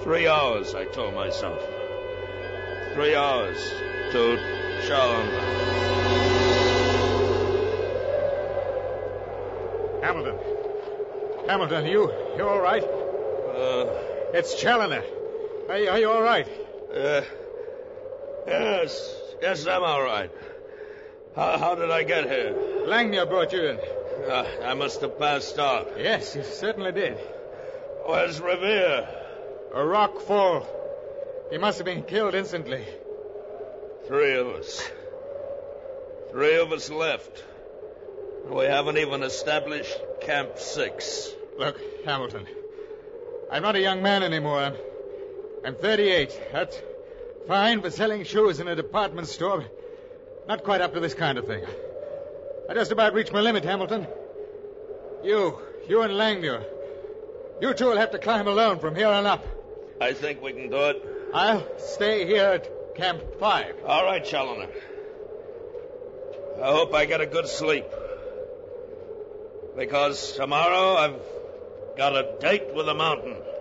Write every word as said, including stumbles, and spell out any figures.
Three hours, I told myself. Three hours to Challenger. Hamilton. Hamilton, you, you all right? Uh, it's Challoner. Are you, are you all right? Uh, yes, yes, I'm all right. How, how did I get here? Langmuir brought you in. Uh, I must have passed out. Yes, you certainly did. Where's Revere? A rock fall. He must have been killed instantly. Three of us. Three of us left. We haven't even established Camp Six. Look, Hamilton, I'm not a young man anymore. I'm, I'm thirty-eight. That's fine for selling shoes in a department store, but not quite up to this kind of thing. I just about reached my limit, Hamilton. You, you and Langmuir, you two will have to climb alone from here on up. I think we can do it. I'll stay here at Camp Five. All right, Challoner. I hope I get a good sleep. Because tomorrow I've got a date with the mountain.